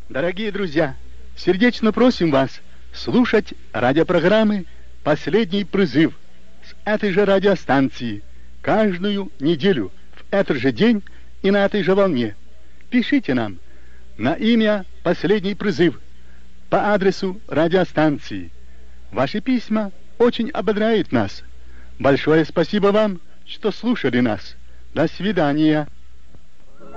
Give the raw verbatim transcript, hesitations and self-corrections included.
Дорогие друзья, сердечно просим вас слушать радиопрограммы «Последний призыв» с этой же радиостанции каждую неделю в этот же день и на этой же волне. Пишите нам на имя «Последний призыв» по адресу радиостанции. Ваши письма очень ободряют нас. Большое спасибо вам, что слушали нас. До свидания.